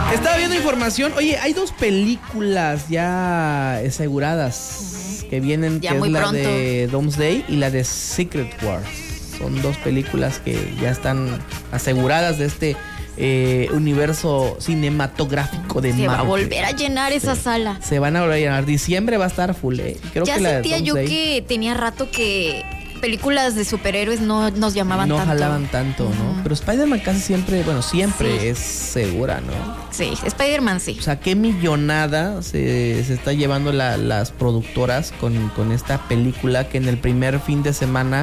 Estaba viendo información. Oye, hay 2 películas ya aseguradas que vienen, ya que muy es la pronto. de Doomsday y la de Secret Wars. Son 2 películas que ya están aseguradas de este universo cinematográfico de Se Marvel. va a volver a llenar esa sala. Se van a volver a llenar. Diciembre va a estar full, Creo Ya que la de sentía yo Doomsday que tenía rato que películas de superhéroes no nos llamaban no tanto. jalaban tanto, ¿no? Pero Spider-Man casi siempre, siempre Sí. es segura, ¿no? Sí, Spider-Man sí. O sea, qué millonada se está llevando las productoras con esta película, que en el primer fin de semana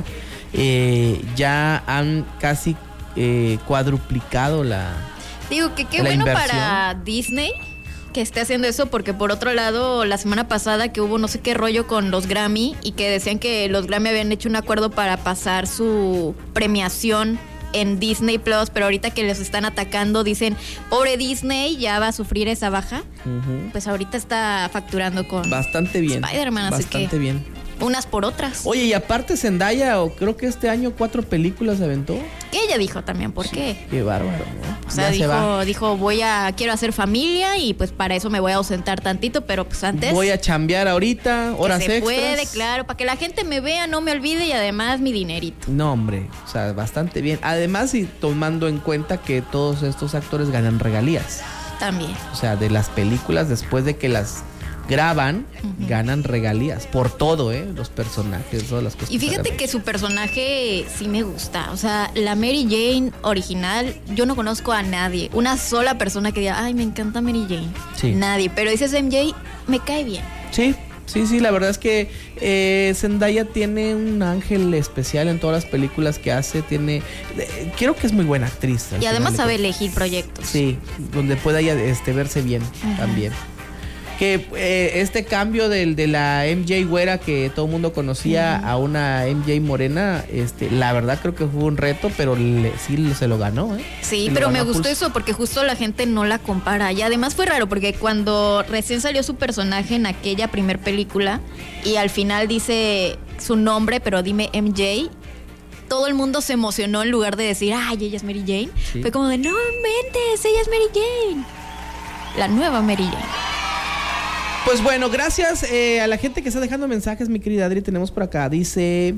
ya han casi cuadruplicado Digo que qué la bueno inversión. para Disney que esté haciendo eso, porque por otro lado, la semana pasada que hubo no sé qué rollo con los Grammy y que decían que los Grammy habían hecho un acuerdo para pasar su premiación en Disney Plus, pero ahorita que les están atacando dicen, pobre Disney, ya va a sufrir esa baja. Ujú. Pues ahorita está facturando con Bastante bien. Spider-Man, así Bastante que bien. unas por otras. Oye, y aparte Zendaya, creo que este año 4 películas aventó. Que ella dijo también por qué. Qué bárbaro, ¿no? O sea, Ya se va. dijo, quiero hacer familia y pues para eso me voy a ausentar tantito, pero pues antes Voy a chambear ahorita, horas se extras. puede, claro, para que la gente me vea, no me olvide y además mi dinerito. No, hombre, o sea, bastante bien. Además, y tomando en cuenta que todos estos actores ganan regalías. También. O sea, de las películas, después de que las graban, ganan regalías por todo, los personajes, todas las cosas. Y fíjate hagan. que su personaje sí me gusta. O sea, la Mary Jane original, yo no conozco a nadie. Una sola persona que diga, ay, me encanta Mary Jane. Sí. Nadie. Pero dices MJ, me cae bien. Sí, la verdad es que Zendaya tiene un ángel especial en todas las películas que hace. Creo que es muy buena actriz. al Y además final de sabe cuentas. elegir proyectos. Sí, donde pueda ella verse bien también. Que este cambio de la MJ güera que todo el mundo conocía a una MJ morena, la verdad creo que fue un reto, pero sí se lo ganó, Sí, Se pero lo me ganó a gustó pulso. eso porque justo la gente no la compara. Y además fue raro porque cuando recién salió su personaje en aquella primer película y al final dice su nombre, pero dime MJ, todo el mundo se emocionó en lugar de decir, ay, ella es Mary Jane. Sí. Fue como de, no inventes, ella es Mary Jane. La nueva Mary Jane. Pues bueno, gracias a la gente que está dejando mensajes, mi querida Adri. Tenemos por acá, dice,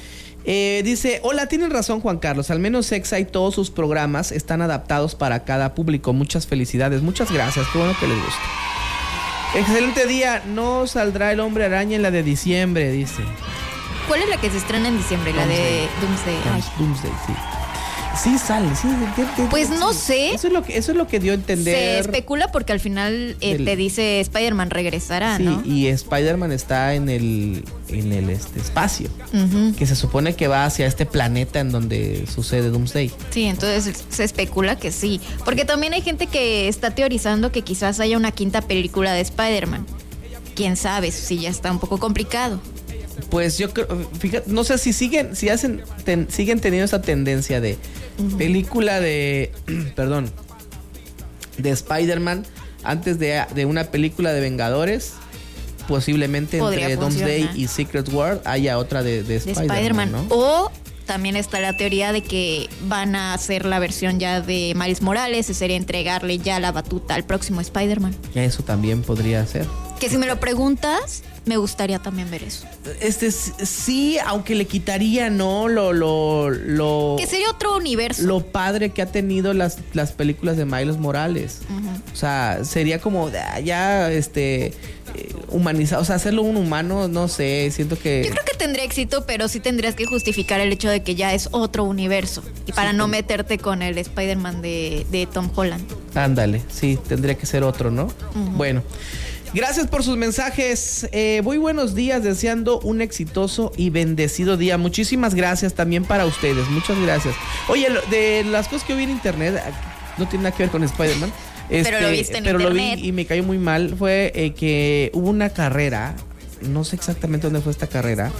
hola, tienen razón Juan Carlos, al menos Exa y todos sus programas están adaptados para cada público. Muchas felicidades, muchas gracias, qué bueno que les guste. Excelente día, no saldrá el Hombre Araña en la de diciembre, dice. ¿Cuál es la que se estrena en diciembre? La de Doomsday. Ay. Doomsday, sí. Sí sale, sí. Pues no sé. Eso es lo que dio a entender. Se especula porque al final te dice Spider-Man regresará, Sí, ¿no? y Spider-Man está en el espacio, Ujú. que se supone que va hacia este planeta en donde sucede Doomsday. Sí, entonces se especula que sí. Porque también hay gente que está teorizando que quizás haya una quinta película de Spider-Man. Quién sabe, si ya está un poco complicado. Pues yo creo, fíjate, no sé si siguen teniendo esa tendencia de película de, perdón, de Spider-Man antes de una película de Vengadores. Posiblemente Podría entre Doomsday funcionar. y Secret World haya otra de De Spider-Man, Spider-Man. ¿no? O también está la teoría de que van a hacer la versión ya de Miles Morales y sería entregarle ya la batuta al próximo Spider-Man. Eso también podría ser. Que si me lo preguntas, me gustaría también ver eso. Sí, aunque le quitaría, ¿no? Lo Que sería otro universo. lo padre que ha tenido las películas de Miles Morales. Ujú. O sea, sería como ya humanizado, o sea, hacerlo un humano, no sé, siento que Yo creo que tendría éxito, pero sí tendrías que justificar el hecho de que ya es otro universo. Y para no meterte con el Spider-Man de Tom Holland. ándale, sí, tendría que ser otro, ¿no? Bueno, gracias por sus mensajes. Muy buenos días, deseando un exitoso y bendecido día. Muchísimas gracias también para ustedes. Muchas gracias. Oye, de las cosas que vi en internet, no tiene nada que ver con Spider-Man. Pero lo viste en pero internet. Lo vi y me cayó muy mal. Fue que hubo una carrera, no sé exactamente dónde fue esta carrera,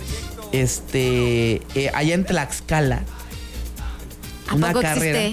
allá en Tlaxcala. ¿A poco existe?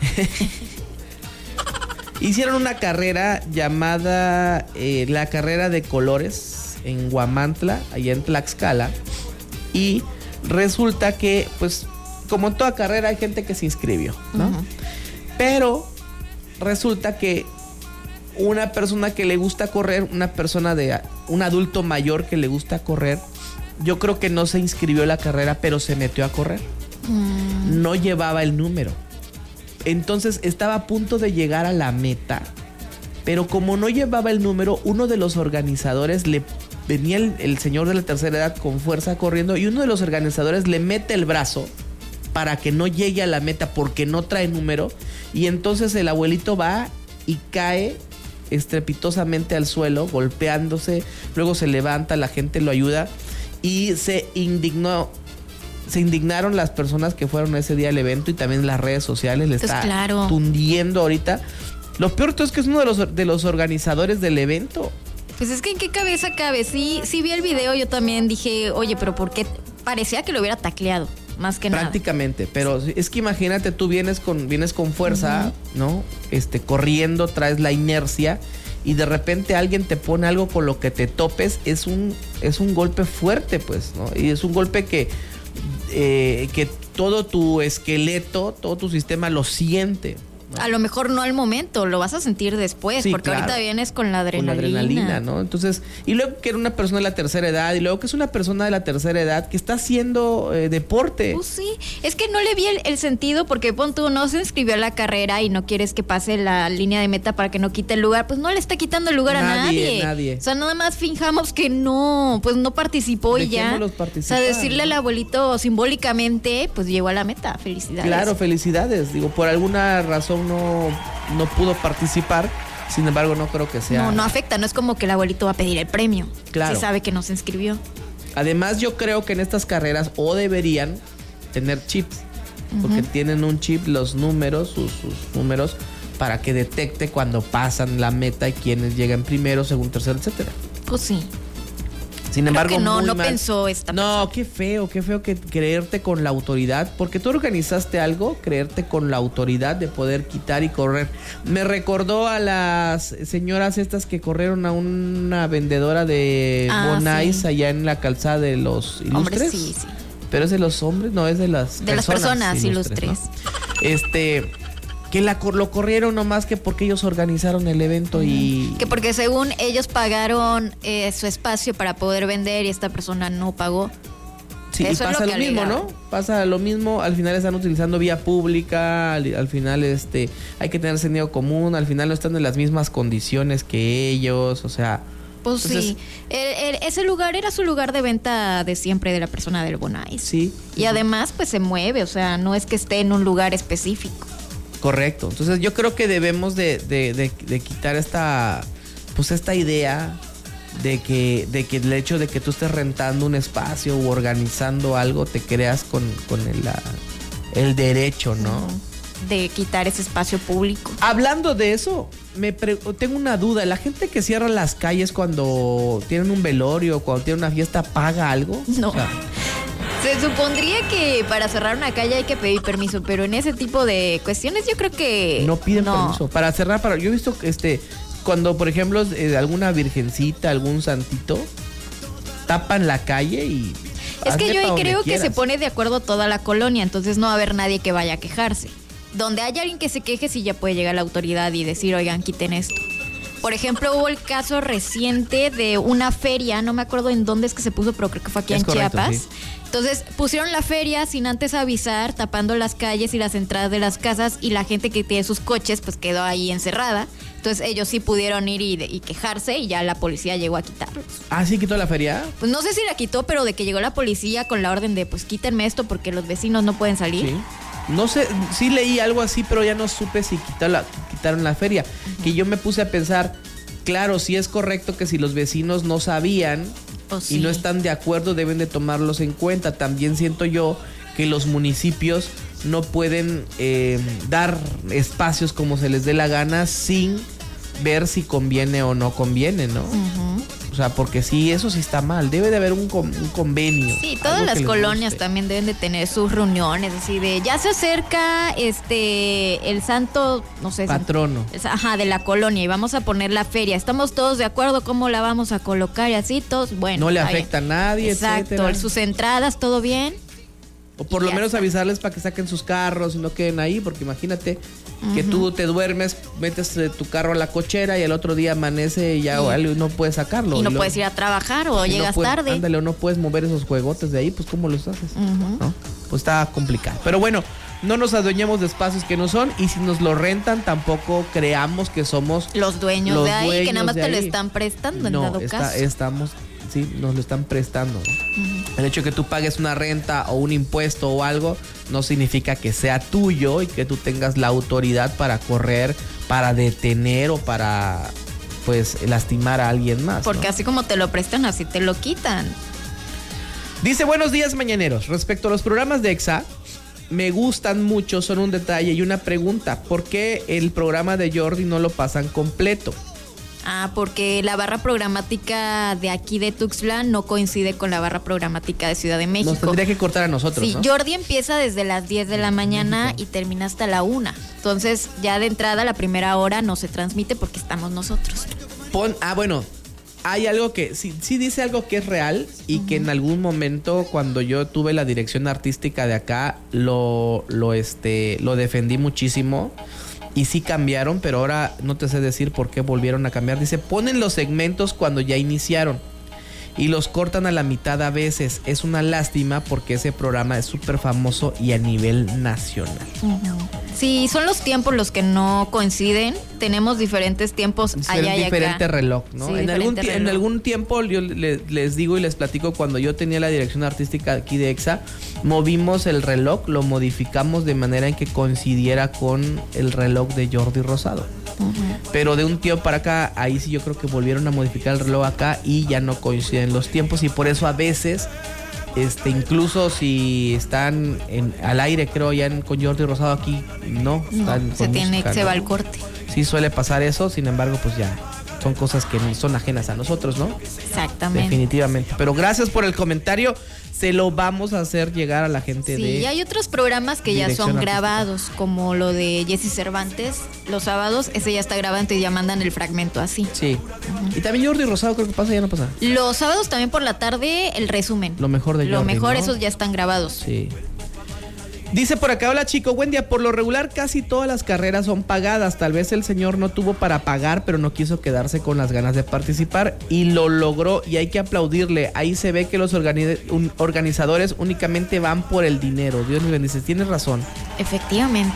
Hicieron una carrera llamada la carrera de colores en Huamantla, allá en Tlaxcala. Y resulta que, pues, como en toda carrera hay gente que se inscribió, ¿no? Ujú. Pero resulta que una persona que le gusta correr, un adulto mayor que le gusta correr, yo creo que no se inscribió a la carrera, pero se metió a correr. No llevaba el número. Entonces estaba a punto de llegar a la meta, pero como no llevaba el número, uno de los organizadores venía el señor de la tercera edad con fuerza corriendo, y uno de los organizadores le mete el brazo para que no llegue a la meta porque no trae número, y entonces el abuelito va y cae estrepitosamente al suelo, golpeándose. Luego se levanta, la gente lo ayuda y se indignaron las personas que fueron ese día al evento, y también las redes sociales le está tundiendo ahorita. Lo peor es que es uno de los organizadores del evento. Pues es que ¿en qué cabeza cabe? Sí vi el video, yo también dije, oye, pero ¿por qué? Parecía que lo hubiera tacleado, más que nada. Prácticamente, pero es que imagínate, tú vienes con fuerza, ¿no? Corriendo, traes la inercia, y de repente alguien te pone algo con lo que te topes. Es un golpe fuerte, pues, ¿no? Y es un golpe que todo tu esqueleto, todo tu sistema lo siente. A lo mejor no al momento, lo vas a sentir después, sí, porque claro, ahorita vienes con la adrenalina. Con la adrenalina, ¿no? Entonces, y luego que era una persona de la tercera edad, y luego que es una persona de la tercera edad que está haciendo deporte. Pues sí, es que no le vi el sentido, porque pon tú, no se inscribió a la carrera y no quieres que pase la línea de meta para que no quite el lugar, pues no le está quitando el lugar a nadie. O sea, nada más finjamos que no, pues no participó y ya. O sea, decirle al abuelito simbólicamente, pues llegó a la meta. Felicidades. Claro, felicidades. Digo, por alguna razón no pudo participar. Sin embargo, no creo que sea... No afecta, no es como que el abuelito va a pedir el premio. Claro. Si sabe que no se inscribió. Además, yo creo que en estas carreras deberían tener chips, porque tienen un chip, los números, sus números, para que detecte cuando pasan la meta y quiénes llegan primero, segundo, tercero, etcétera. Pues sí. Sin embargo, no pensó esta persona. No, qué feo que creerte con la autoridad, porque tú organizaste algo, creerte con la autoridad de poder quitar y correr. Me recordó a las señoras estas que corrieron a una vendedora de Bonais allá en la calzada de los ilustres. Hombre, sí. Pero es de los hombres, no, es de las personas ilustres. ¿No? Que lo corrieron nomás que porque ellos organizaron el evento y... Que porque según ellos pagaron su espacio para poder vender y esta persona no pagó. Sí, eso y pasa lo mismo, ¿no? Pasa lo mismo, al final están utilizando vía pública, al final hay que tener sentido común, al final no están en las mismas condiciones que ellos, o sea... Pues entonces, sí, ese lugar era su lugar de venta de siempre de la persona del Bonais. Sí. Y además pues se mueve, o sea, no es que esté en un lugar específico. Correcto. Entonces yo creo que debemos de quitar esta idea de que el hecho de que tú estés rentando un espacio o organizando algo te creas con el derecho, ¿no? De quitar ese espacio público. Hablando de eso, tengo una duda. ¿La gente que cierra las calles cuando tienen un velorio o cuando tienen una fiesta paga algo? No. O sea, se supondría que para cerrar una calle hay que pedir permiso, pero en ese tipo de cuestiones yo creo que... No piden permiso. Para cerrar, yo he visto cuando, por ejemplo, alguna virgencita, algún santito, tapan la calle y... Es que yo ahí creo que se pone de acuerdo toda la colonia, entonces no va a haber nadie que vaya a quejarse. Donde haya alguien que se queje, sí ya puede llegar la autoridad y decir, oigan, quiten esto. Por ejemplo, hubo el caso reciente de una feria, no me acuerdo en dónde es que se puso, pero creo que fue aquí en Chiapas. Sí. Entonces pusieron la feria sin antes avisar, tapando las calles y las entradas de las casas, y la gente que tiene sus coches pues quedó ahí encerrada. Entonces ellos sí pudieron ir y quejarse, y ya la policía llegó a quitarlos. ¿Ah, sí quitó la feria? Pues no sé si la quitó, pero de que llegó la policía con la orden de pues quítenme esto porque los vecinos no pueden salir. Sí. No sé, sí leí algo así, pero ya no supe si quitaron la feria. Que yo me puse a pensar, claro, sí es correcto que si los vecinos no sabían y no están de acuerdo, deben de tomarlos en cuenta. También siento yo que los municipios no pueden dar espacios como se les dé la gana sin ver si conviene o no conviene, ¿no? O sea, porque sí, eso sí está mal. Debe de haber un convenio. Sí, todas las colonias también deben de tener sus reuniones, así de ya se acerca el santo, no sé, patrono. De la colonia, y vamos a poner la feria. Estamos todos de acuerdo cómo la vamos a colocar y así todos, bueno. No le afecta a nadie, exacto, etcétera. Sus entradas, todo bien. O por lo menos avisarles para que saquen sus carros y no queden ahí, porque imagínate que tú te duermes, metes tu carro a la cochera y el otro día amanece y ya no puedes sacarlo. Y no puedes ir a trabajar o llegas tarde. Ándale, o no puedes mover esos juegotes de ahí, pues ¿cómo los haces? ¿No? Pues está complicado. Pero bueno, no nos adueñemos de espacios que no son, y si nos lo rentan tampoco creamos que somos los dueños de ahí, que nada más te lo están prestando en dado caso. Sí, nos lo están prestando, ¿no? El hecho de que tú pagues una renta o un impuesto o algo no significa que sea tuyo y que tú tengas la autoridad para correr, para detener o para, pues, lastimar a alguien más. Porque ¿no? Así como te lo prestan, así te lo quitan. Dice, buenos días, mañaneros. Respecto a los programas de EXA, me gustan mucho, son un detalle y una pregunta. ¿Por qué el programa de Jordi no lo pasan completo? Porque la barra programática de aquí de Tuxtla no coincide con la barra programática de Ciudad de México. Nos tendría que cortar a nosotros, sí, ¿no? Jordi empieza desde las 10 de la mañana y termina hasta la 1. Entonces, ya de entrada, la primera hora no se transmite porque estamos nosotros. Bueno, hay algo que sí dice algo que es real y que en algún momento cuando yo tuve la dirección artística de acá lo defendí muchísimo. Y sí cambiaron, pero ahora no te sé decir por qué volvieron a cambiar. Dice, ponen los segmentos cuando ya iniciaron y los cortan a la mitad a veces. Es una lástima porque ese programa es súper famoso y a nivel nacional. Sí, son los tiempos los que no coinciden. Tenemos diferentes tiempos allá y acá. Diferente reloj, ¿no? Sí, en algún tiempo yo les digo y les platico, cuando yo tenía la dirección artística aquí de EXA, movimos el reloj, lo modificamos de manera en que coincidiera con el reloj de Jordi Rosado. Pero de un tiempo para acá, ahí sí yo creo que volvieron a modificar el reloj acá y ya no coinciden los tiempos, y por eso a veces incluso si están al aire, creo, ya con Jordi Rosado aquí, no están con música, se va al corte. Sí suele pasar eso, sin embargo, pues ya son cosas que son ajenas a nosotros, ¿no? Exactamente. Definitivamente. Pero gracias por el comentario. Se lo vamos a hacer llegar a la gente de... Sí, hay otros programas que ya son grabados, como lo de Jesse Cervantes, los sábados, ese ya está grabado y ya mandan el fragmento así. Sí. Y también Jordi Rosado, creo que pasa, ya no pasa. Los sábados también por la tarde, el resumen. Lo mejor de Jordi, Lo mejor, ¿no? Esos ya están grabados. Sí. Dice por acá, hola chico, buen día. Por lo regular casi todas las carreras son pagadas. Tal vez el señor no tuvo para pagar, pero no quiso quedarse con las ganas de participar y lo logró, y hay que aplaudirle. Ahí se ve que los organizadores únicamente van por el dinero. Dios les bendice, tienes razón. Efectivamente.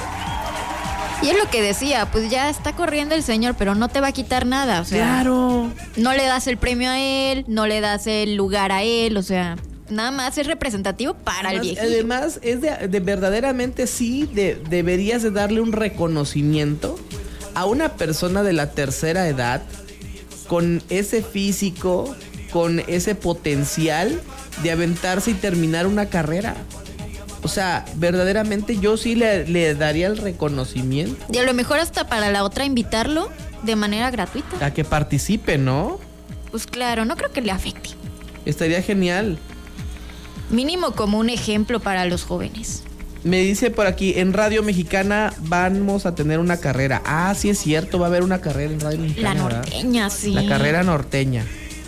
Y es lo que decía, pues ya está corriendo el señor, pero no te va a quitar nada, o sea. Claro. No le das el premio a él, no le das el lugar a él, o sea... Nada más es representativo para el viejito. Además, es de verdaderamente sí deberías de darle un reconocimiento a una persona de la tercera edad con ese físico, con ese potencial de aventarse y terminar una carrera. O sea, verdaderamente yo sí le daría el reconocimiento. Y a lo mejor hasta para la otra invitarlo de manera gratuita. A que participe, ¿no? Pues claro, no creo que le afecte. Estaría genial. Mínimo como un ejemplo para los jóvenes. Me dice por aquí, en Radio Mexicana vamos a tener una carrera. Ah, sí es cierto, va a haber una carrera en Radio Mexicana. La norteña, ¿verdad? Sí. La carrera norteña.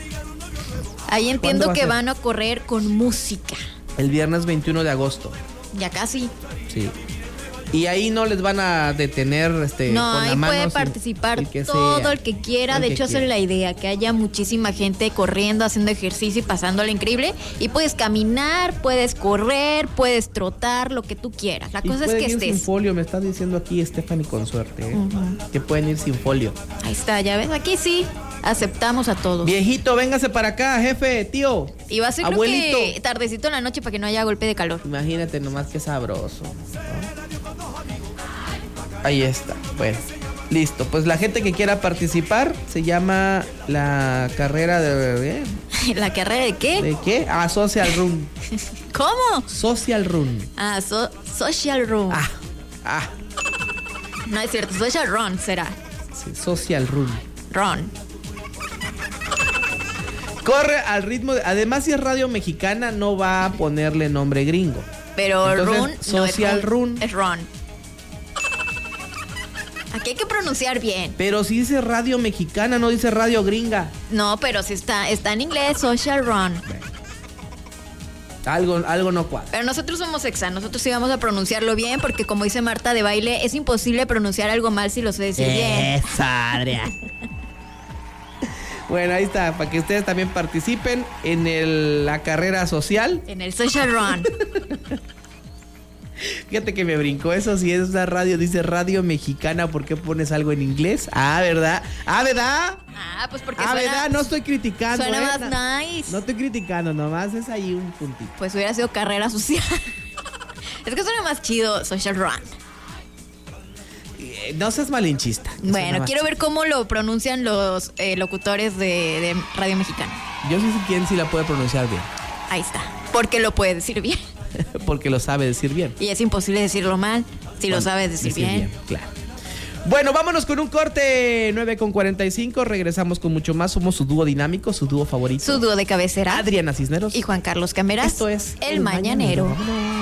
Ahí entiendo que van a correr con música. El viernes 21 de agosto. Ya casi. Sí. Y ahí no les van a detener no, con la ahí mano. Puede participar todo el que quiera. De hecho, esa es la idea, que haya muchísima gente corriendo, haciendo ejercicio y pasándola increíble. Y puedes caminar, puedes correr, puedes trotar, lo que tú quieras. La cosa es que estés. Sin folio, me está diciendo aquí Stephanie con suerte, que pueden ir sin folio. Ahí está, ya ves, aquí sí aceptamos a todos. Viejito, véngase para acá, jefe, tío. Y va a ser, abuelito, creo que tardecito en la noche para que no haya golpe de calor. Imagínate nomás qué sabroso, ¿no? Ahí está, bueno, listo. Pues la gente que quiera participar se llama la carrera de... ¿La carrera de qué? ¿De qué? Ah, Social Run. ¿Cómo? Social Run. Ah, Social Run. Ah. No es cierto, Social Run será. Sí, Social Run. Run. Corre al ritmo de... Además, si es Radio Mexicana, no va a ponerle nombre gringo. Pero entonces, Run Social Run. Es Run. Aquí hay que pronunciar bien. Pero si dice Radio Mexicana, no dice Radio Gringa. No, pero si está en inglés, Social Run. Algo no cuadra. Pero nosotros somos Exa, nosotros sí vamos a pronunciarlo bien, porque como dice Marta de Baile, es imposible pronunciar algo mal si lo sé decir bien. Esa, Adrián. Bueno, ahí está, para que ustedes también participen en la carrera social. En el Social Run. Fíjate que me brincó eso, si es una radio, dice Radio Mexicana, ¿por qué pones algo en inglés? ¿Verdad? ¿Verdad? Pues porque ¿verdad? No estoy criticando. Suena más nice. No estoy criticando, nomás es ahí un puntito. Pues hubiera sido carrera social. Es que suena más chido Social Run. No seas malinchista. Bueno, quiero ver cómo lo pronuncian los locutores de Radio Mexicana. Yo sí sé quién sí la puede pronunciar bien. Ahí está. Porque lo puede decir bien. Porque lo sabe decir bien. Y es imposible decirlo mal si lo sabes decir bien. Claro. Bueno, vámonos con un corte 9:45. Regresamos con mucho más. Somos su dúo dinámico, su dúo favorito. Su dúo de cabecera. Adriana Cisneros. Y Juan Carlos Cameras. Esto es El Mañanero.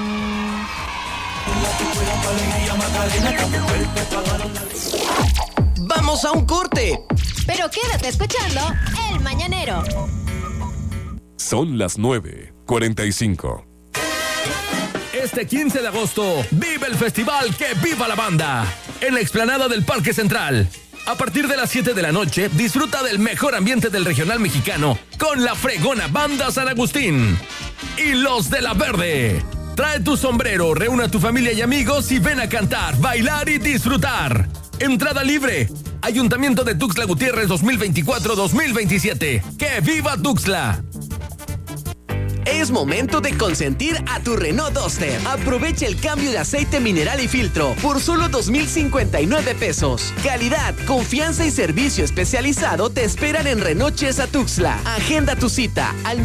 Vamos a un corte. Pero quédate escuchando El Mañanero. Son las 9:45. Este 15 de agosto, vive el festival Que Viva la Banda en la explanada del Parque Central. A partir de las 7 de la noche, disfruta del mejor ambiente del regional mexicano con la fregona Banda San Agustín y Los de la Verde. Trae tu sombrero, reúne a tu familia y amigos y ven a cantar, bailar y disfrutar. Entrada libre. Ayuntamiento de Tuxtla Gutiérrez 2024-2027. ¡Que viva Tuxtla! Es momento de consentir a tu Renault Duster. Aprovecha el cambio de aceite mineral y filtro por solo 2,059 pesos. Calidad, confianza y servicio especializado te esperan en Renault Chesa Tuxtla. Agenda tu cita al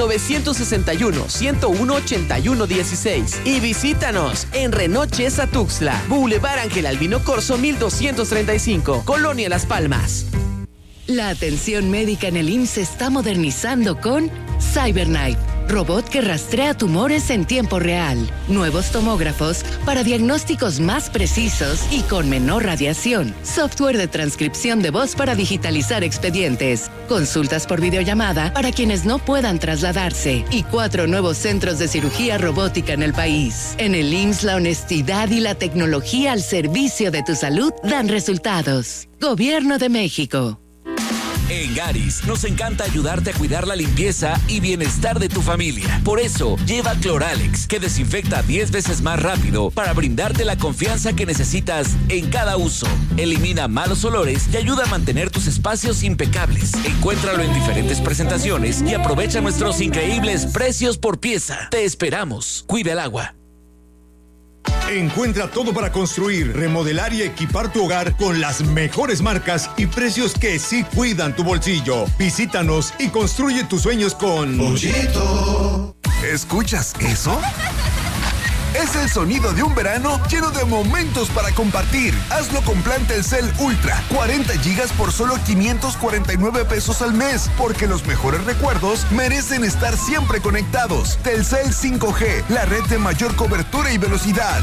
961-101-8116 y visítanos en Renault Chesa Tuxtla, Boulevard Ángel Albino Corzo 1235, Colonia Las Palmas. La atención médica en el IMSS se está modernizando con CyberKnife, robot que rastrea tumores en tiempo real. Nuevos tomógrafos para diagnósticos más precisos y con menor radiación. Software de transcripción de voz para digitalizar expedientes. Consultas por videollamada para quienes no puedan trasladarse. Y 4 nuevos centros de cirugía robótica en el país. En el IMSS, la honestidad y la tecnología al servicio de tu salud dan resultados. Gobierno de México. En Garis nos encanta ayudarte a cuidar la limpieza y bienestar de tu familia. Por eso, lleva Cloralex, que desinfecta 10 veces más rápido para brindarte la confianza que necesitas en cada uso. Elimina malos olores y ayuda a mantener tus espacios impecables. Encuéntralo en diferentes presentaciones y aprovecha nuestros increíbles precios por pieza. Te esperamos. Cuida el agua. Encuentra todo para construir, remodelar y equipar tu hogar con las mejores marcas y precios que sí cuidan tu bolsillo. Visítanos y construye tus sueños con Pollito. ¿Escuchas eso? Es el sonido de un verano lleno de momentos para compartir. Hazlo con plan Telcel Ultra. 40 gigas por solo 549 pesos al mes. Porque los mejores recuerdos merecen estar siempre conectados. Telcel 5G, la red de mayor cobertura y velocidad.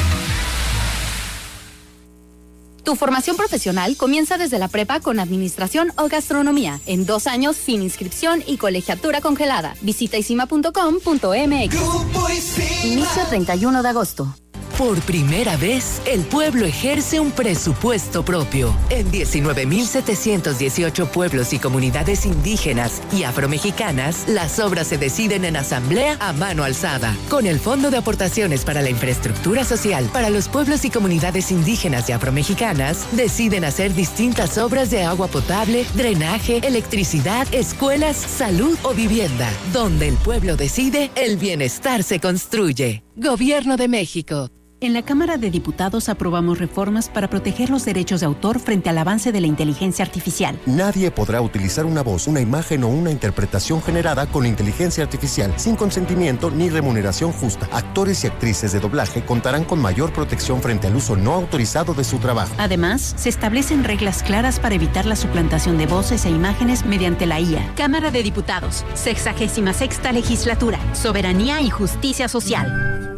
Tu formación profesional comienza desde la prepa con administración o gastronomía. En 2 años sin inscripción y colegiatura congelada. Visita isima.com.mx. Inicio 31 de agosto. Por primera vez, el pueblo ejerce un presupuesto propio. En 19,718 pueblos y comunidades indígenas y afromexicanas, las obras se deciden en asamblea a mano alzada. Con el Fondo de Aportaciones para la Infraestructura Social para los pueblos y comunidades indígenas y afromexicanas, deciden hacer distintas obras de agua potable, drenaje, electricidad, escuelas, salud o vivienda. Donde el pueblo decide, el bienestar se construye. Gobierno de México. En la Cámara de Diputados aprobamos reformas para proteger los derechos de autor frente al avance de la inteligencia artificial. Nadie podrá utilizar una voz, una imagen o una interpretación generada con inteligencia artificial sin consentimiento ni remuneración justa. Actores y actrices de doblaje contarán con mayor protección frente al uso no autorizado de su trabajo. Además, se establecen reglas claras para evitar la suplantación de voces e imágenes mediante la IA. Cámara de Diputados, 66ª Legislatura, Soberanía y Justicia Social.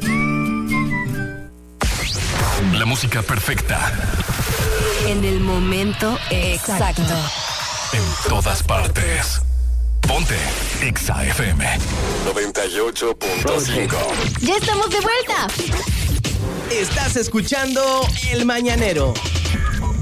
La música perfecta. En el momento exacto. En todas partes. Ponte Exa FM 98.5. ¡Ya estamos de vuelta! Estás escuchando El Mañanero.